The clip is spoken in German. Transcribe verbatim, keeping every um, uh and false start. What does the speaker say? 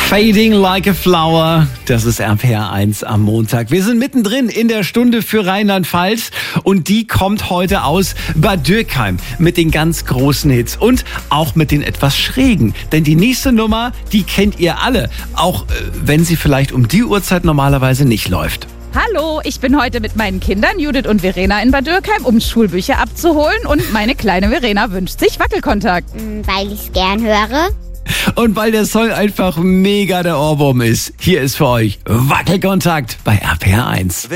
Fading like a flower, das ist R P R eins am Montag. Wir sind mittendrin in der Stunde für Rheinland-Pfalz und die kommt heute aus Bad Dürkheim mit den ganz großen Hits und auch mit den etwas schrägen. Denn die nächste Nummer, die kennt ihr alle, auch äh, wenn sie vielleicht um die Uhrzeit normalerweise nicht läuft. Hallo, ich bin heute mit meinen Kindern Judith und Verena in Bad Dürkheim, um Schulbücher abzuholen. Und meine kleine Verena wünscht sich Wackelkontakt. Weil ich es gern höre. Und weil der Song einfach mega der Ohrwurm ist, hier ist für euch Wackelkontakt bei R P R eins.